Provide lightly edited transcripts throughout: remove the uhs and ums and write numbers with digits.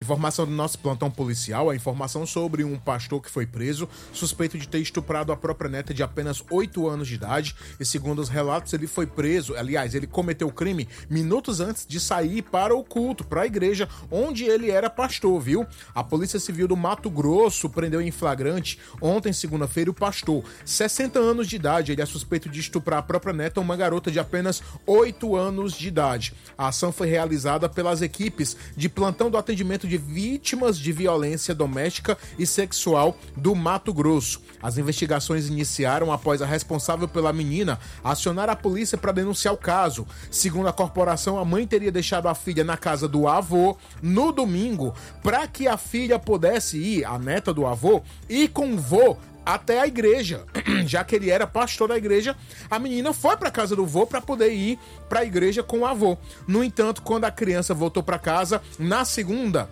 Informação do nosso plantão policial, a informação sobre um pastor que foi preso, suspeito de ter estuprado a própria neta de apenas 8 anos de idade. E segundo os relatos, ele foi preso, aliás, ele cometeu o crime minutos antes de sair para o culto, para a igreja onde ele era pastor, viu? A Polícia Civil do Mato Grosso prendeu em flagrante ontem, segunda-feira, o pastor, 60 anos de idade. Ele é suspeito de estuprar a própria neta, uma garota de apenas 8 anos de idade. A ação foi realizada pelas equipes de plantão do atendimento de vítimas de violência doméstica e sexual do Mato Grosso. As investigações iniciaram após a responsável pela menina acionar a polícia para denunciar o caso. Segundo a corporação, a mãe teria deixado a filha na casa do avô no domingo para que a filha pudesse ir, a neta do avô, ir com o vô até a igreja. Já que ele era pastor da igreja, a menina foi para casa do vô para poder ir para a igreja com o avô. No entanto, quando a criança voltou para casa, na segunda,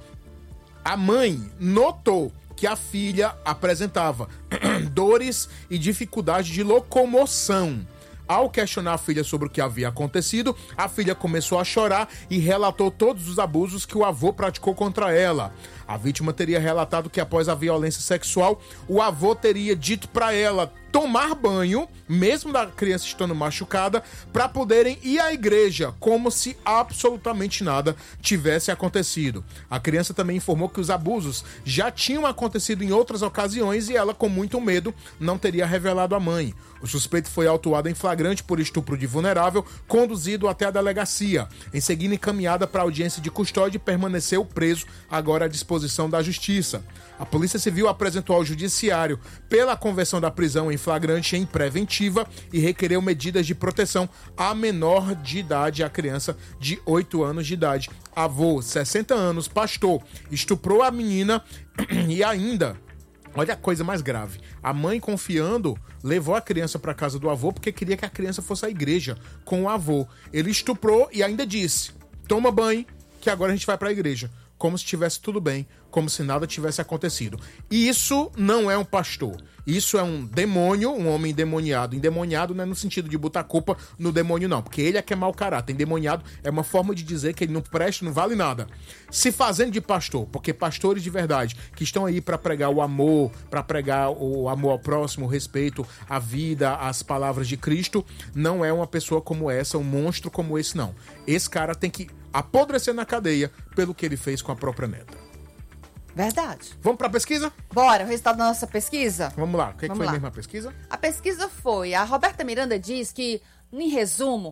a mãe notou que a filha apresentava dores e dificuldade de locomoção. Ao questionar a filha sobre o que havia acontecido, a filha começou a chorar e relatou todos os abusos que o avô praticou contra ela. A vítima teria relatado que após a violência sexual, o avô teria dito para ela tomar banho, mesmo da criança estando machucada, para poderem ir à igreja, como se absolutamente nada tivesse acontecido. A criança também informou que os abusos já tinham acontecido em outras ocasiões e ela, com muito medo, não teria revelado à mãe. O suspeito foi autuado em flagrante por estupro de vulnerável, conduzido até a delegacia. Em seguida, encaminhada para a audiência de custódia e permaneceu preso, agora à disposição da justiça. A Polícia Civil apresentou ao Judiciário pela conversão da prisão em flagrante em preventiva e requereu medidas de proteção à menor de idade, a criança de 8 anos de idade. Avô, 60 anos, pastor, estuprou a menina e ainda... Olha a coisa mais grave. A mãe, confiando, levou a criança para casa do avô porque queria que a criança fosse à igreja com o avô. Ele estuprou e ainda disse: toma banho, que agora a gente vai para a igreja. Como se estivesse tudo bem, como se nada tivesse acontecido. E isso não é um pastor. Isso é um demônio, um homem endemoniado. Endemoniado não é no sentido de botar culpa no demônio, não. Porque ele é que é mau caráter. Endemoniado é uma forma de dizer que ele não presta, não vale nada. Se fazendo de pastor, porque pastores de verdade, que estão aí para pregar o amor, para pregar o amor ao próximo, o respeito à vida, às palavras de Cristo, não é uma pessoa como essa, um monstro como esse, não. Esse cara tem que apodrecer na cadeia pelo que ele fez com a própria neta. Verdade. Vamos para a pesquisa? Bora, o resultado da nossa pesquisa? Vamos lá. O que foi mesmo a pesquisa? A pesquisa foi... A Roberta Miranda diz que, em resumo,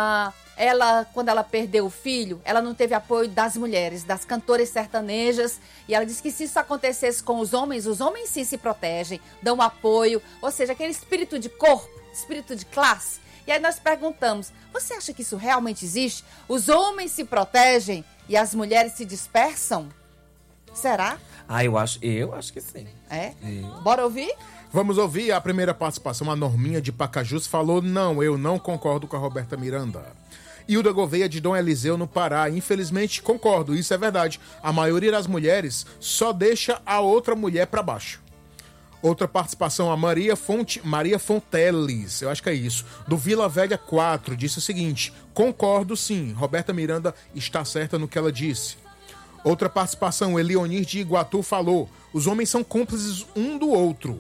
ela, quando ela perdeu o filho, ela não teve apoio das mulheres, das cantoras sertanejas. E ela diz que se isso acontecesse com os homens sim se protegem, dão apoio. Ou seja, aquele espírito de corpo, espírito de classe. E aí nós perguntamos, você acha que isso realmente existe? Os homens se protegem e as mulheres se dispersam? Será? Eu acho que sim. É? Bora ouvir? Vamos ouvir a primeira participação. A Norminha de Pacajus falou: não, eu não concordo com a Roberta Miranda. Hilda Gouveia de Dom Eliseu no Pará: infelizmente concordo, isso é verdade. A maioria das mulheres só deixa a outra mulher pra baixo. Outra participação, a Maria Fonteles, eu acho que é isso, do Vila Velha 4, disse o seguinte: concordo sim, Roberta Miranda está certa no que ela disse. Outra participação, Eleonir de Iguatu falou: os homens são cúmplices um do outro.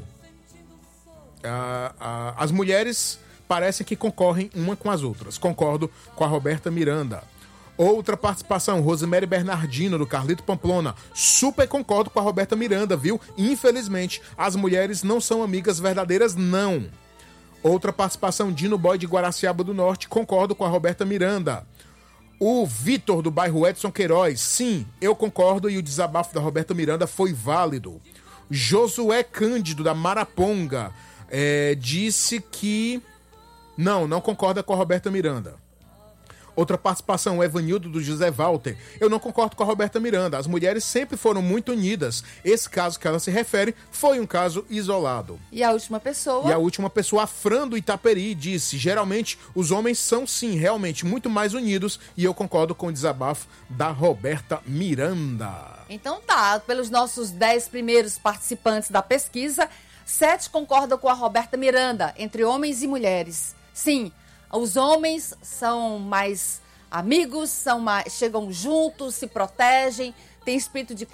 As mulheres parecem que concorrem uma com as outras. Concordo com a Roberta Miranda. Outra participação, Rosemary Bernardino, do Carlito Pamplona. Super concordo com a Roberta Miranda, viu? Infelizmente, as mulheres não são amigas verdadeiras, não. Outra participação, Dino Boy de Guaraciaba do Norte. Concordo com a Roberta Miranda. O Vitor, do bairro Edson Queiroz. Sim, eu concordo e o desabafo da Roberta Miranda foi válido. Josué Cândido, da Maraponga, disse que... Não concorda com a Roberta Miranda. Outra participação, o Evanildo do José Walter. Eu não concordo com a Roberta Miranda. As mulheres sempre foram muito unidas. Esse caso que ela se refere foi um caso isolado. E a última pessoa? E a última pessoa, a Fran do Itaperi, disse: geralmente os homens são sim, realmente muito mais unidos. E eu concordo com o desabafo da Roberta Miranda. Então tá, pelos nossos 10 primeiros participantes da pesquisa, 7 concordam com a Roberta Miranda, entre homens e mulheres. Sim, os homens são mais amigos, chegam juntos, se protegem, têm espírito de